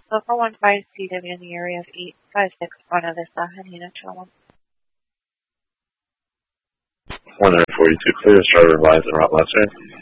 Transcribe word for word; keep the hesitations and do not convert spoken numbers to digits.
So four one five C W in the area of eight five six Buena Vista, heading to channel one. one forty-two clear, starboard lines and route left turn.